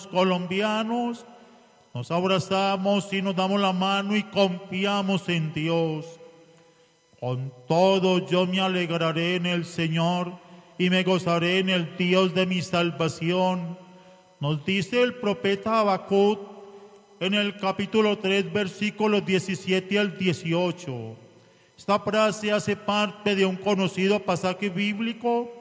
colombianos, nos abrazamos y nos damos la mano y confiamos en Dios. Con todo yo me alegraré en el Señor y me gozaré en el Dios de mi salvación. Nos dice el profeta Habacuc en el capítulo 3, versículos 17 al 18. Esta frase hace parte de un conocido pasaje bíblico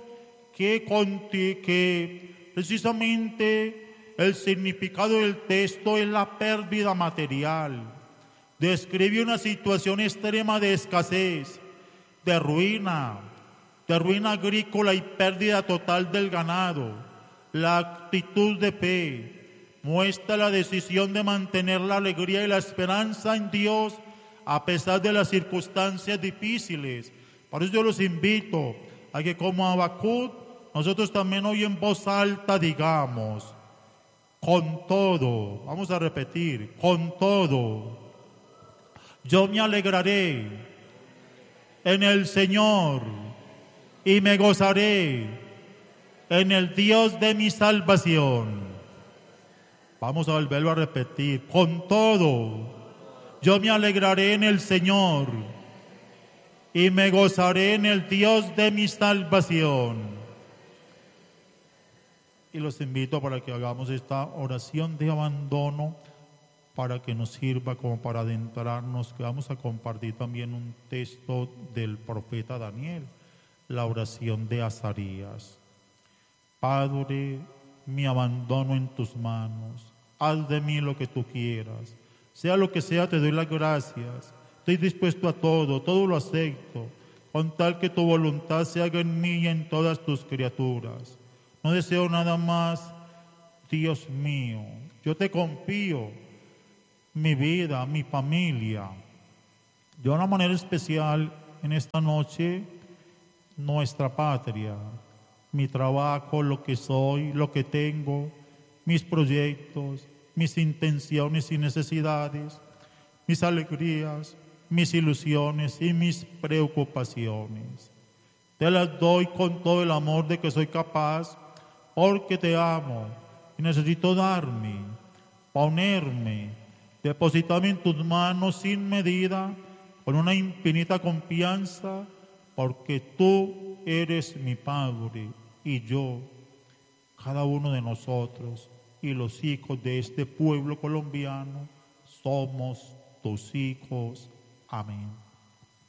que precisamente el significado del texto es la pérdida material. Describe una situación extrema de escasez, de ruina agrícola y pérdida total del ganado. La actitud de fe muestra la decisión de mantener la alegría y la esperanza en Dios a pesar de las circunstancias difíciles. Por eso yo los invito a que como Habacuc, nosotros también hoy en voz alta digamos, con todo, vamos a repetir, con todo, yo me alegraré en el Señor y me gozaré en el Dios de mi salvación. Vamos a volverlo a repetir, con todo, yo me alegraré en el Señor y me gozaré en el Dios de mi salvación. Y los invito para que hagamos esta oración de abandono para que nos sirva como para adentrarnos, que vamos a compartir también un texto del profeta Daniel, la oración de Azarías. Padre, me abandono en tus manos, haz de mí lo que tú quieras. Sea lo que sea, te doy las gracias. Estoy dispuesto a todo lo acepto, con tal que tu voluntad se haga en mí y en todas tus criaturas. No deseo nada más, Dios mío. Yo te confío mi vida, mi familia. De una manera especial en esta noche, nuestra patria, mi trabajo, lo que soy, lo que tengo, mis proyectos, mis intenciones y necesidades, mis alegrías, mis ilusiones y mis preocupaciones. Te las doy con todo el amor de que soy capaz, porque te amo y necesito darme, ponerme, depositarme en tus manos sin medida, con una infinita confianza, porque tú eres mi Padre y yo, cada uno de nosotros y los hijos de este pueblo colombiano, somos tus hijos. Amén.